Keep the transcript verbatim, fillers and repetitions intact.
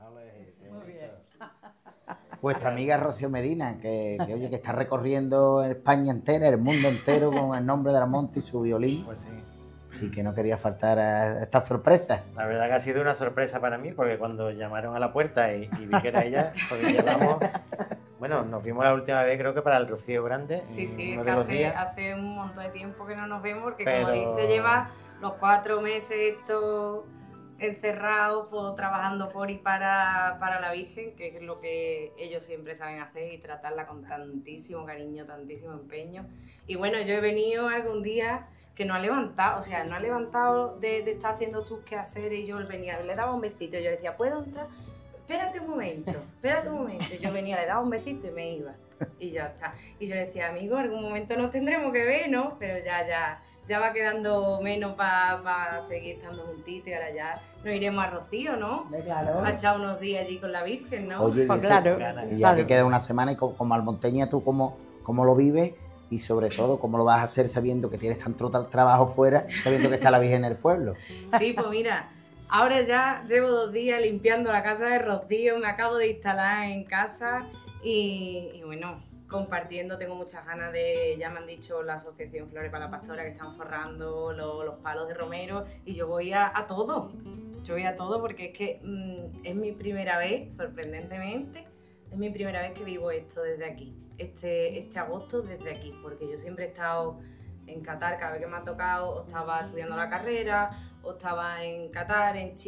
Muy bien. Vuestra amiga Rocío Medina, que, que oye, que está recorriendo España entera, el mundo entero con el nombre de la Monte y su violín. Pues sí. Y que no quería faltar a esta sorpresa. La verdad que ha sido una sorpresa para mí, porque cuando llamaron a la puerta y, y vi que era ella, porque llevamos... Bueno, nos vimos la última vez creo que para el Rocío Grande. Sí, sí, uno es de que los hace, días. hace un montón de tiempo que no nos vemos, porque Pero... como dice, lleva los cuatro meses estos encerrados, pues, trabajando por y para, para la Virgen, que es lo que ellos siempre saben hacer y tratarla con tantísimo cariño, tantísimo empeño. Y bueno, yo he venido algún día que no ha levantado, o sea, no ha levantado de, de estar haciendo sus quehaceres, y yo venía, le daba un besito, y yo le decía, ¿puedo entrar? Espérate un momento, espérate un momento. Y yo venía, le daba un besito y me iba. Y ya está. Y yo le decía, amigo, algún momento nos tendremos que ver, ¿no? Pero ya, ya, ya va quedando menos para pa seguir estando juntitos, y ahora ya nos iremos a Rocío, ¿no? Claro. A echar unos días allí con la Virgen, ¿no? Oye, y, Pues eso- claro, y ya claro. que queda una semana, y como, como almonteña, ¿tú cómo, cómo lo vives? Y sobre todo, ¿cómo lo vas a hacer sabiendo que tienes tanto tra- trabajo fuera, sabiendo que está la Virgen en el pueblo? Sí, pues mira, ahora ya llevo dos días limpiando la casa de Rocío, me acabo de instalar en casa y, y bueno, compartiendo, tengo muchas ganas de, ya me han dicho la asociación Flores para la Pastora que están forrando los, los palos de romero, y yo voy a, a todo, yo voy a todo porque es que mmm, es mi primera vez, sorprendentemente, es mi primera vez que vivo esto desde aquí, este, este agosto desde aquí, porque yo siempre he estado en Qatar, cada vez que me ha tocado, o estaba estudiando la carrera, o estaba en Qatar, en Chile.